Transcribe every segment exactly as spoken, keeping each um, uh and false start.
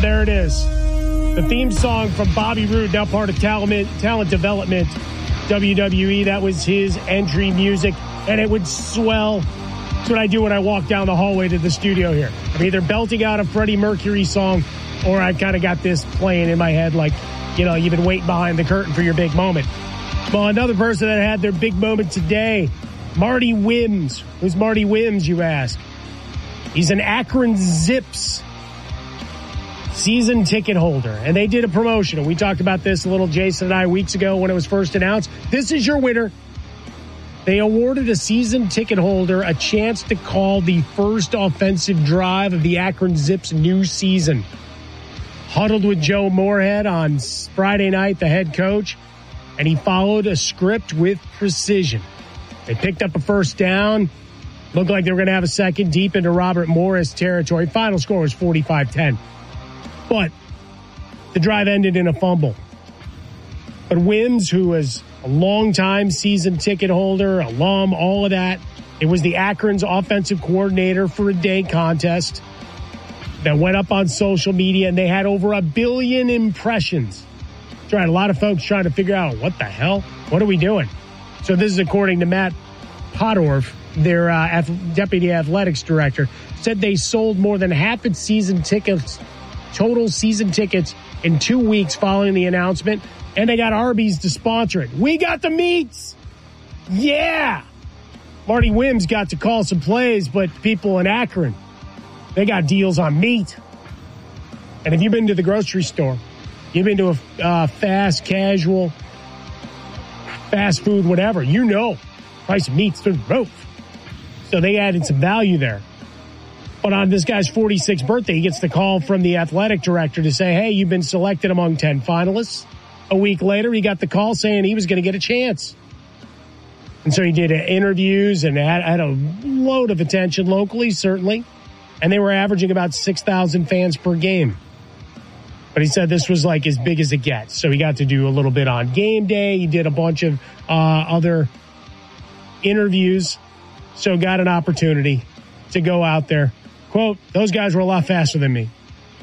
there it is. The theme song from Bobby Roode, now part of Talent, Talent Development, W W E. That was his entry music, and it would swell. That's what I do when I walk down the hallway to the studio here. I'm either belting out a Freddie Mercury song, or I've kind of got this playing in my head like, you know, you've been waiting behind the curtain for your big moment. Well, another person that had their big moment today, Marty Wims. Who's Marty Wims, you ask? He's an Akron Zips season ticket holder, and they did a promotion, and we talked about this a little, Jason and I, weeks ago when it was first announced. This is your winner. They awarded a season ticket holder a chance to call the first offensive drive of the Akron Zips new season. Huddled with Joe Moorhead on Friday night, the head coach, and he followed a script with precision. They picked up a first down. Looked like they were going to have a second deep into Robert Morris territory. Final score was forty-five ten. But the drive ended in a fumble. But Wims, who is a longtime season ticket holder, alum, all of that, it was the Akron's offensive coordinator for a day contest that went up on social media, and they had over a billion impressions. Tried a lot of folks trying to figure out, what the hell? What are we doing? So this is according to Matt Podorf, their uh, ath- deputy athletics director, said they sold more than half its season tickets, total season tickets, in two weeks following the announcement, and they got Arby's to sponsor it. We got the meats! Yeah! Marty Wims got to call some plays, but people in Akron, they got deals on meat. And if you've been to the grocery store, you've been to a uh, fast, casual, fast food, whatever, you know, price of meat's through the roof. So they added some value there. But on this guy's forty-sixth birthday, he gets the call from the athletic director to say, hey, you've been selected among ten finalists. A week later, he got the call saying he was going to get a chance. And so he did interviews and had, had a load of attention locally, certainly. And they were averaging about six thousand fans per game. But he said this was like as big as it gets. So he got to do a little bit on game day. He did a bunch of uh, other interviews. So got an opportunity to go out there. Quote, those guys were a lot faster than me.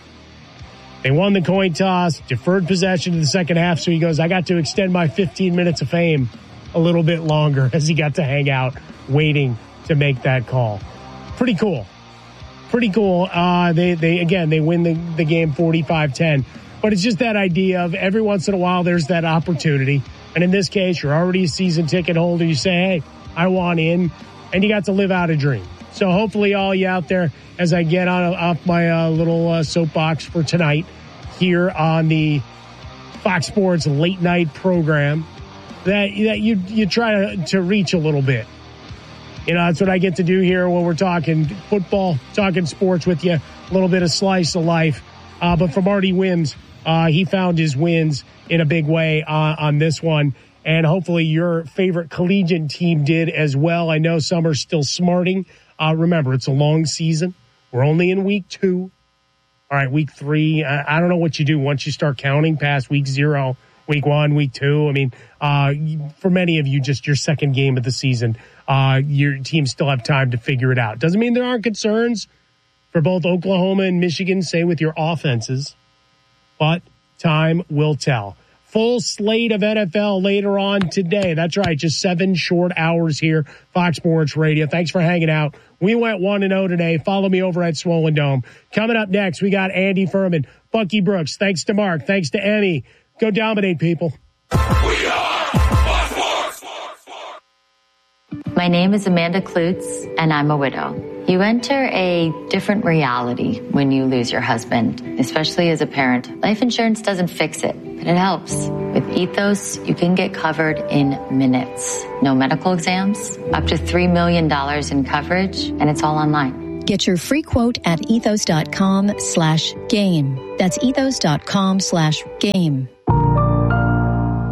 They won the coin toss, deferred possession to the second half. So he goes, I got to extend my fifteen minutes of fame a little bit longer as he got to hang out waiting to make that call. Pretty cool. Pretty cool. Uh, they, they again, they win the, the game forty-five ten. But it's just that idea of every once in a while there's that opportunity. And in this case, you're already a season ticket holder. You say, hey, I want in. And you got to live out a dream. So hopefully all you out there, as I get on off my uh, little uh, soapbox for tonight here on the Fox Sports late night program, that that you you try to, to reach a little bit. You know, that's what I get to do here when we're talking football, talking sports with you, a little bit of slice of life. Uh, but for Marty Wims, uh, he found his wins in a big way uh, on this one. And hopefully your favorite collegiate team did as well. I know some are still smarting. Uh, remember, it's a long season. We're only in week two. All right, week three. I, I don't know what you do once you start counting past week zero, week one, week two. I mean, uh, for many of you, just your second game of the season. Uh, your team still have time to figure it out. Doesn't mean there aren't concerns for both Oklahoma and Michigan, say, with your offenses. But time will tell. Full slate of N F L later on today. That's right, just seven short hours here, Fox Sports Radio. Thanks for hanging out. We went one and oh today. Follow me over at Swollen Dome. Coming up next, we got Andy Furman, Bucky Brooks. Thanks to Mark. Thanks to Emmy. Go dominate, people. We are Fox Sports. My name is Amanda Klutz, and I'm a widow. You enter a different reality when you lose your husband, especially as a parent. Life insurance doesn't fix it, but it helps. With Ethos, you can get covered in minutes. No medical exams, up to three million dollars in coverage, and it's all online. Get your free quote at ethos.com slash game. That's ethos.com slash game.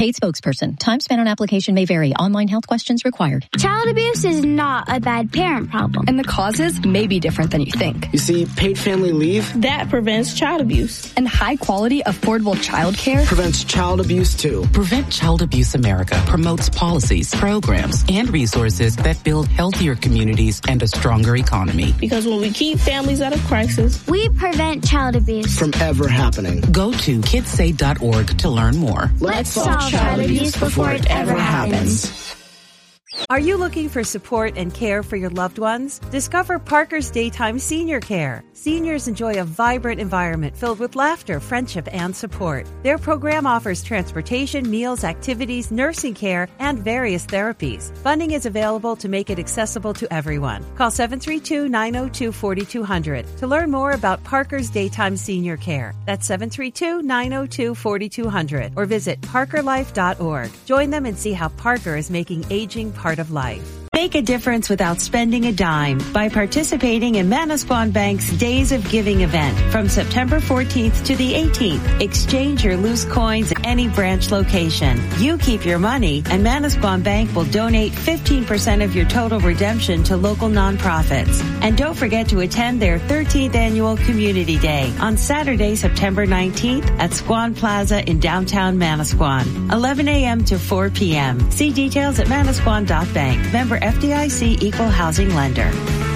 Paid spokesperson. Time spent on application may vary. Online health questions required. Child abuse is not a bad parent problem. And the causes may be different than you think. You see, paid family leave that prevents child abuse. And high quality, affordable child care prevents child abuse too. Prevent Child Abuse America promotes policies, programs, and resources that build healthier communities and a stronger economy. Because when we keep families out of crisis, we prevent child abuse from ever happening. Go to kids say dot org to learn more. Let's solve child abuse before it ever happens. Are you looking for support and care for your loved ones? Discover Parker's Daytime Senior Care. Seniors enjoy a vibrant environment filled with laughter, friendship, and support. Their program offers transportation, meals, activities, nursing care, and various therapies. Funding is available to make it accessible to everyone. Call seven three two, nine zero two, four two zero zero to learn more about Parker's Daytime Senior Care. That's seven three two, nine zero two, four two zero zero or visit parker life dot org. Join them and see how Parker is making aging part of life. Make a difference without spending a dime by participating in Manasquan Bank's Days of Giving event from September fourteenth to the eighteenth. Exchange your loose coins at any branch location. You keep your money, and Manasquan Bank will donate fifteen percent of your total redemption to local nonprofits. And don't forget to attend their thirteenth Annual Community Day on Saturday, September nineteenth at Squan Plaza in downtown Manasquan, eleven a.m. to four p.m. See details at manasquan dot bank. Member F D I C Equal Housing Lender.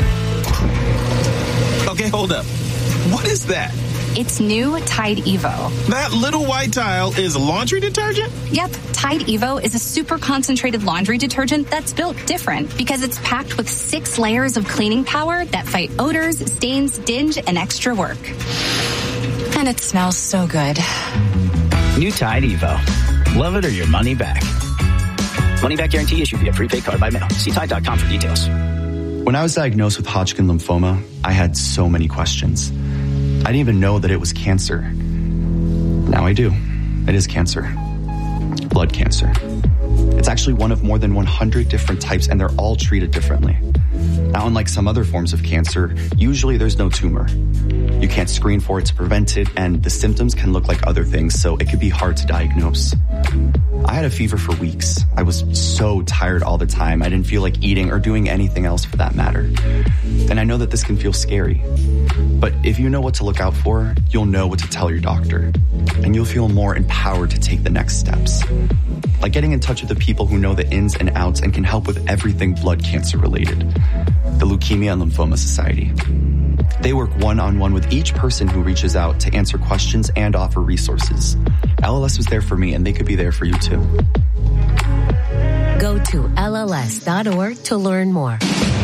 Okay, hold up. What is that? It's new Tide Evo. That little white tile is laundry detergent? Yep, Tide Evo is a super concentrated laundry detergent that's built different because it's packed with six layers of cleaning power that fight odors, stains, dinge, and extra work. And it smells so good. New Tide Evo. Love it or your money back. Money back guarantee issued via prepaid card by mail. See Tide dot com for details. When I was diagnosed with Hodgkin lymphoma, I had so many questions. I didn't even know that it was cancer. Now I do. It is cancer. Blood cancer. It's actually one of more than one hundred different types, and they're all treated differently. Now, unlike some other forms of cancer, usually there's no tumor. You can't screen for it to prevent it, and the symptoms can look like other things, so it could be hard to diagnose. I had a fever for weeks. I was so tired all the time. I didn't feel like eating or doing anything else for that matter. And I know that this can feel scary. But if you know what to look out for, you'll know what to tell your doctor. And you'll feel more empowered to take the next steps. Like getting in touch with the people who know the ins and outs and can help with everything blood cancer related. The Leukemia and Lymphoma Society. They work one-on-one with each person who reaches out to answer questions and offer resources. L L S was there for me, and they could be there for you too. Go to L L S dot org to learn more.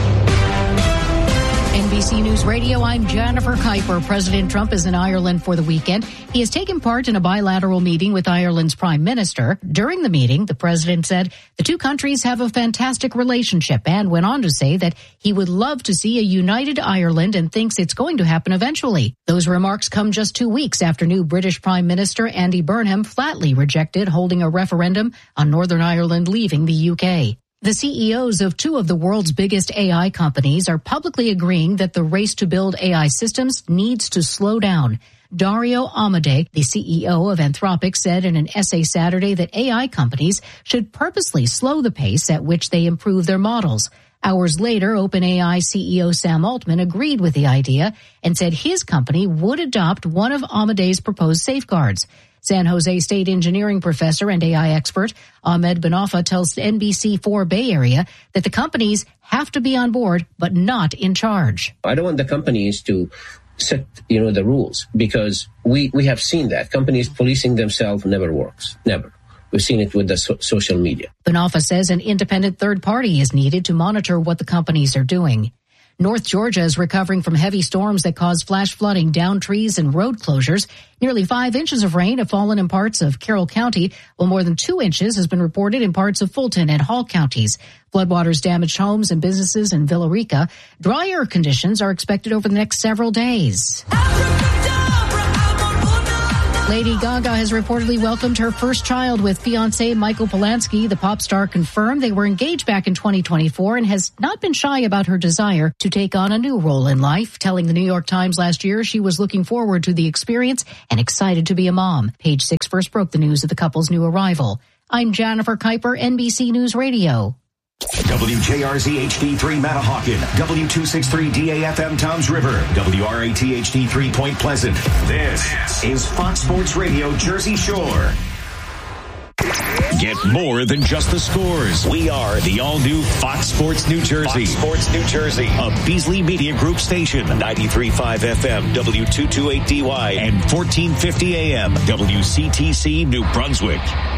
N B C News Radio, I'm Jennifer Kuiper. President Trump is in Ireland for the weekend. He has taken part in a bilateral meeting with Ireland's Prime Minister. During the meeting, the president said the two countries have a fantastic relationship and went on to say that he would love to see a united Ireland and thinks it's going to happen eventually. Those remarks come just two weeks after new British Prime Minister Andy Burnham flatly rejected holding a referendum on Northern Ireland leaving the U K. The C E Os of two of the world's biggest A I companies are publicly agreeing that the race to build A I systems needs to slow down. Dario Amodei, the C E O of Anthropic, said in an essay Saturday that A I companies should purposely slow the pace at which they improve their models. Hours later, OpenAI C E O Sam Altman agreed with the idea and said his company would adopt one of Amodei's proposed safeguards. San Jose State engineering professor and A I expert Ahmed Benofa tells N B C four Bay Area that the companies have to be on board but not in charge. I don't want the companies to set, you know, the rules because we, we have seen that. Companies policing themselves never works. Never. We've seen it with the so- social media. Benofa says an independent third party is needed to monitor what the companies are doing. North Georgia is recovering from heavy storms that caused flash flooding, downed trees, and road closures. Nearly five inches of rain have fallen in parts of Carroll County, while more than two inches has been reported in parts of Fulton and Hall counties. Floodwaters damaged homes and businesses in Villa Rica. Drier conditions are expected over the next several days. Lady Gaga has reportedly welcomed her first child with fiancé Michael Polanski. The pop star confirmed they were engaged back in twenty twenty-four and has not been shy about her desire to take on a new role in life, telling the New York Times last year she was looking forward to the experience and excited to be a mom. Page Six first broke the news of the couple's new arrival. I'm Jennifer Kuiper, N B C News Radio. W J R Z H D three Matahawkin, W two sixty-three D A F M Toms River, W R A T H D three Point Pleasant. This is Fox Sports Radio Jersey Shore. Get more than just the scores. We are the all-new Fox Sports New Jersey. Fox Sports New Jersey, a Beasley Media Group station, ninety-three point five F M, W two twenty-eight D Y, and fourteen fifty A M, W C T C New Brunswick.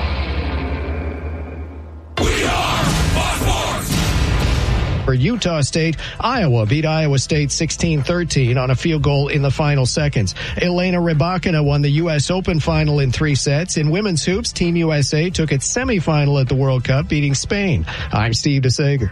We are Fox Sports. For Utah State, Iowa beat Iowa State sixteen thirteen on a field goal in the final seconds. Elena Rybakina won the U S Open final in three sets. In women's hoops, Team U S A took its semifinal at the World Cup, beating Spain. I'm Steve DeSager.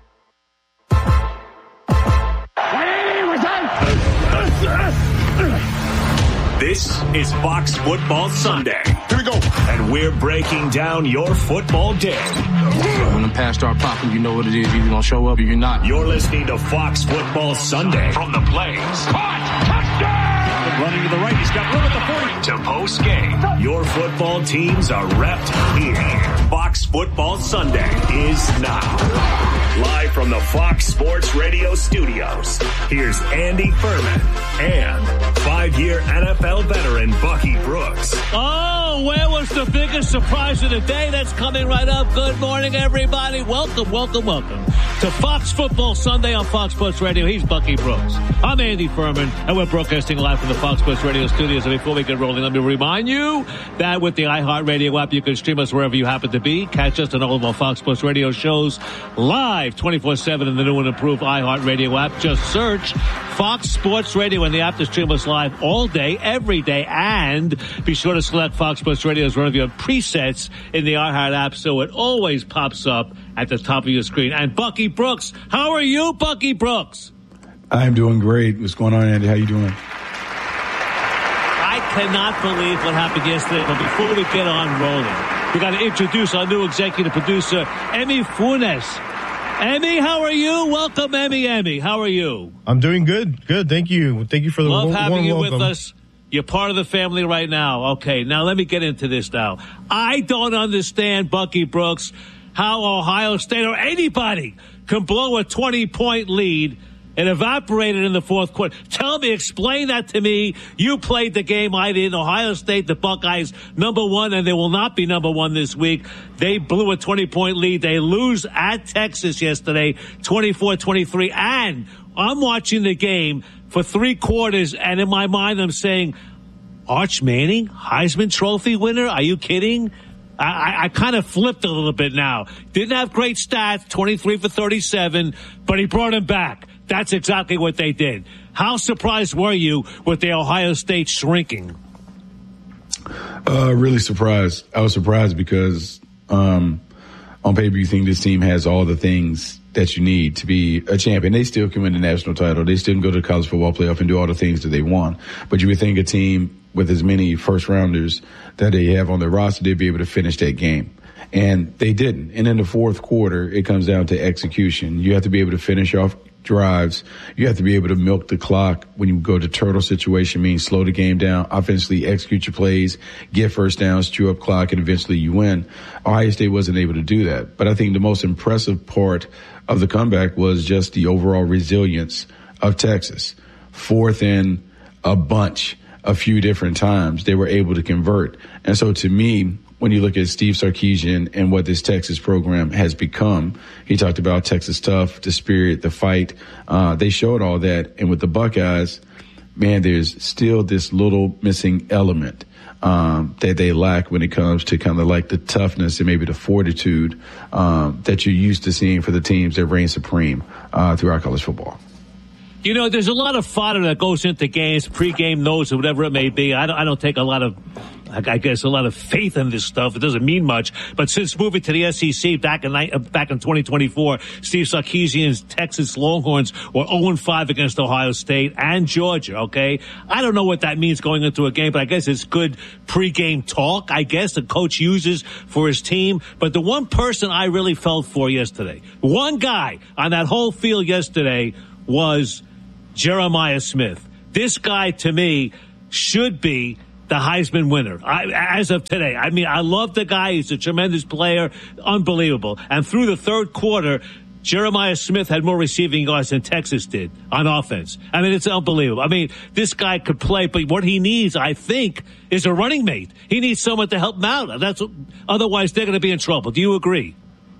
This is Fox Football Sunday. Here we go. And we're breaking down your football day. When the pass start popping, you know what it is. You're going to show up or you're not. You're listening to Fox Football Sunday. From the plays. Caught! Touchdown! Running to the right. He's got room at the forty. To post game. Your football teams are repped here. Fox Football Sunday is now. Live from the Fox Sports Radio studios, here's Andy Furman and five-year N F L veteran Bucky Brooks. Oh, where was the biggest surprise of the day? That's coming right up. Good morning, everybody. Welcome, welcome, welcome to Fox Football Sunday on Fox Sports Radio. He's Bucky Brooks. I'm Andy Furman, and we're broadcasting live from the Fox Sports Radio studios. And before we get rolling, let me remind you that with the iHeartRadio app, you can stream us wherever you happen to be. Catch us on all of our Fox Sports Radio shows live twenty-four seven in the new and improved iHeartRadio app. Just search Fox Sports Radio in the app to stream us live all day, every day. And be sure to select Fox Sports Radio as one of your presets in the iHeart app so it always pops up at the top of your screen. And Bucky Brooks, how are you, Bucky Brooks? I'm doing great. What's going on, Andy? How you doing? I cannot believe what happened yesterday. But before we get on rolling, we got to introduce our new executive producer, Emmy Funes. Emmy, how are you? Welcome, Emmy. Emmy, how are you? I'm doing good. Good. Thank you. Thank you for the Love warm, having warm you welcome. with us. You're part of the family right now. Okay, now let me get into this now. I don't understand, Bucky Brooks, how Ohio State or anybody can blow a twenty-point lead and evaporated in the fourth quarter. Tell me, explain that to me. You played the game. I didn't. Ohio State, the Buckeyes, number one, and they will not be number one this week. They blew a twenty-point lead. They lose at Texas yesterday, twenty-four twenty-three. And I'm watching the game for three quarters, and in my mind, I'm saying, Arch Manning, Heisman Trophy winner? Are you kidding? I, I, I kind of flipped a little bit now. Didn't have great stats, twenty-three for thirty-seven, but he brought him back. That's exactly what they did. How surprised were you with the Ohio State shrinking? Uh, really surprised. I was surprised because um, on paper you think this team has all the things that you need to be a champion. They still can win the national title. They still can go to the college football playoff and do all the things that they want. But you would think a team with as many first rounders that they have on their roster, they'd be able to finish that game. And they didn't. And in the fourth quarter, it comes down to execution. You have to be able to finish off drives. You have to be able to milk the clock when you go to turtle situation, means slow the game down, offensively execute your plays, get first downs, chew up clock, and eventually you win. Ohio State wasn't able to do that. But I think the most impressive part of the comeback was just the overall resilience of Texas. Fourth in a bunch, a few different times, they were able to convert. And so to me, when you look at Steve Sarkisian and what this Texas program has become, he talked about Texas tough, the spirit, the fight. Uh, they showed all that. And with the Buckeyes, man, there's still this little missing element um, that they lack when it comes to kind of like the toughness and maybe the fortitude um, that you're used to seeing for the teams that reign supreme uh, throughout college football. You know, there's a lot of fodder that goes into games, pregame notes, or whatever it may be. I don't, I don't take a lot of, I guess, a lot of faith in this stuff. It doesn't mean much. But since moving to the S E C back in back in twenty twenty-four, Steve Sarkisian's Texas Longhorns were oh and five against Ohio State and Georgia, okay? I don't know what that means going into a game, but I guess it's good pregame talk, I guess, the coach uses for his team. But the one person I really felt for yesterday, one guy on that whole field yesterday was Jeremiah Smith. This guy, to me, should be the Heisman winner I, as of today. I mean, I love the guy. He's a tremendous player. Unbelievable. And through the third quarter, Jeremiah Smith had more receiving yards than Texas did on offense. I mean, it's unbelievable. I mean, this guy could play, but what he needs, I think, is a running mate. He needs someone to help him out. That's otherwise they're going to be in trouble. Do you agree?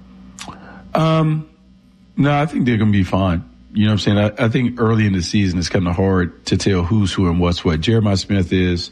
Um, no, I think they're going to be fine. You know what I'm saying? I, I think early in the season it's kind of hard to tell who's who and what's what. Jeremiah Smith is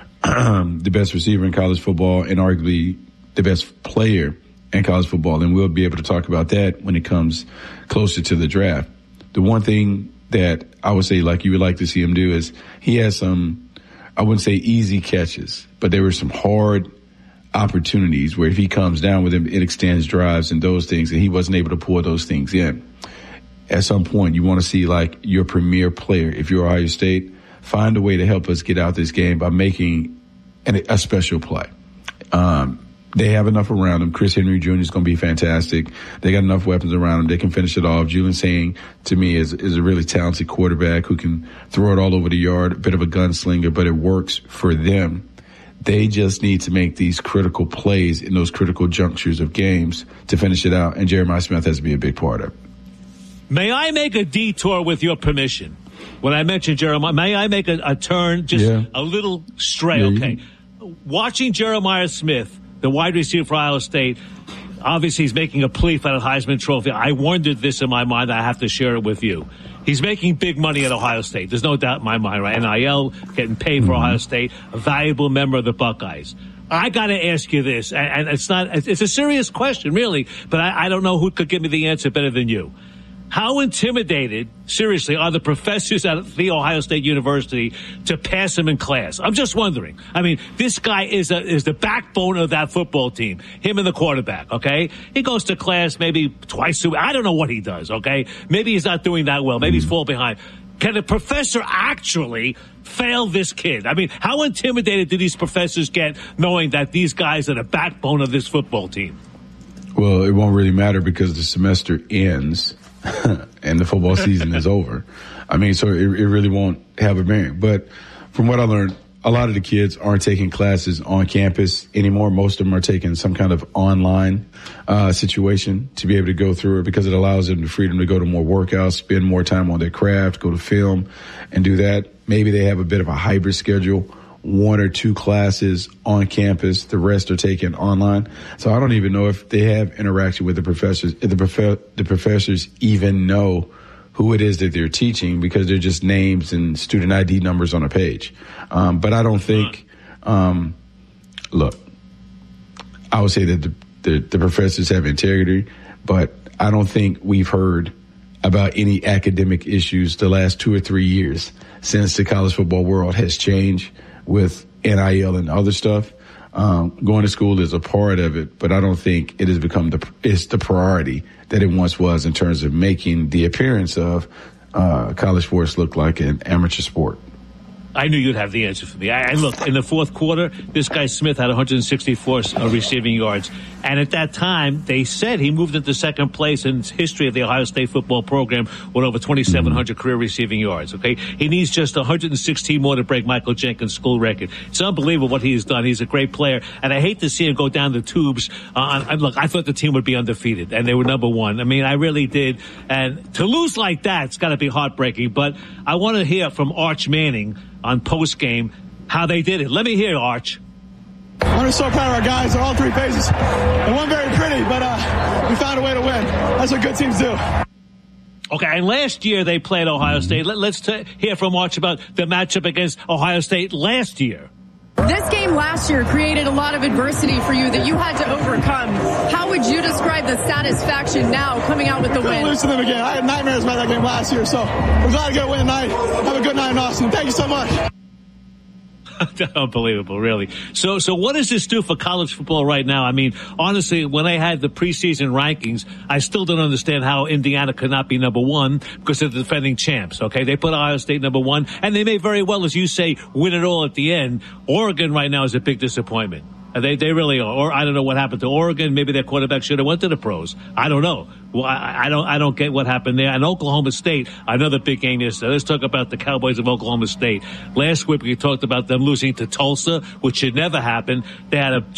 the best receiver in college football and arguably the best player in college football. And we'll be able to talk about that when it comes closer to the draft. The one thing that I would say, like you would like to see him do, is he has some, I wouldn't say easy catches, but there were some hard opportunities where if he comes down with him, it extends drives and those things, and he wasn't able to pull those things in. At some point, you want to see like your premier player, if you're Ohio State, find a way to help us get out this game by making an, a special play. Um, They have enough around him. Chris Henry Junior is going to be fantastic. They got enough weapons around him. They can finish it off. Julian Sain, to me, is, is a really talented quarterback who can throw it all over the yard, a bit of a gunslinger, but it works for them. They just need to make these critical plays in those critical junctures of games to finish it out, and Jeremiah Smith has to be a big part of it. May I make a detour with your permission? When I mentioned Jeremiah, may I make a, a turn just yeah. a little stray? Yeah, okay. You... Watching Jeremiah Smith, the wide receiver for Iowa State, obviously he's making a plea for the Heisman Trophy. I wondered this in my mind. I have to share it with you. He's making big money at Ohio State. There's no doubt in my mind, right? N I L, getting paid for mm-hmm. Ohio State, a valuable member of the Buckeyes. I got to ask you this, and, and it's not, it's a serious question, really, but I, I don't know who could give me the answer better than you. How intimidated, seriously, are the professors at The Ohio State University to pass him in class? I'm just wondering. I mean, this guy is a, is the backbone of that football team, him and the quarterback, okay? He goes to class maybe twice a week. I don't know what he does, okay? Maybe he's not doing that well. Maybe he's falling behind. Can a professor actually fail this kid? I mean, how intimidated do these professors get knowing that these guys are the backbone of this football team? Well, it won't really matter because the semester ends and the football season is over. I mean, so it, it really won't have a bearing. But from what I learned, a lot of the kids aren't taking classes on campus anymore. Most of them are taking some kind of online uh, situation to be able to go through it because it allows them the freedom to go to more workouts, spend more time on their craft, go to film and do that. Maybe they have a bit of a hybrid schedule, one or two classes on campus. The rest are taken online. So I don't even know if they have interaction with the professors, if the, prof- the professors even know who it is that they're teaching because they're just names and student I D numbers on a page. Um, but I don't think, um, look, I would say that the, the, the professors have integrity, but I don't think we've heard about any academic issues the last two or three years since the college football world has changed with N I L and other stuff. Um, going to school is a part of it, but I don't think it has become the, it's the priority that it once was in terms of making the appearance of, uh, college sports look like an amateur sport. I knew you'd have the answer for me. I, I look, in the fourth quarter, this guy Smith had one hundred sixty-four uh, receiving yards. And at that time, they said he moved into second place in history of the Ohio State football program with over twenty-seven hundred career receiving yards. Okay. He needs just one hundred sixteen more to break Michael Jenkins' school record. It's unbelievable what he has done. He's a great player. And I hate to see him go down the tubes. Uh, and look, I thought the team would be undefeated and they were number one. I mean, I really did. And to lose like that, it's got to be heartbreaking. But I want to hear from Arch Manning on post game how they did it. Let me hear, Arch. I'm just so proud of our guys on all three phases. It wasn't very pretty, but uh, we found a way to win. That's what good teams do. Okay, and last year they played Ohio State. Let, let's t- hear from Arch about the matchup against Ohio State last year. This game last year created a lot of adversity for you that you had to overcome. How would you describe the satisfaction now coming out with the win? Lose to them again. I had nightmares about that game last year, so we're glad to get a win tonight. Have a good night in Austin. Thank you so much. Unbelievable, really. So, so what does this do for college football right now? I mean, honestly, when I had the preseason rankings, I still don't understand how Indiana could not be number one because they're the defending champs. Okay, they put Ohio State number one, and they may very well, as you say, win it all at the end. Oregon right now is a big disappointment. They they really are. Or I don't know what happened to Oregon. Maybe their quarterback should have went to the pros. I don't know. Well, I, I don't I don't get what happened there. And Oklahoma State, another big game yesterday. Let's talk about the Cowboys of Oklahoma State. Last week we talked about them losing to Tulsa, which should never happen. They had a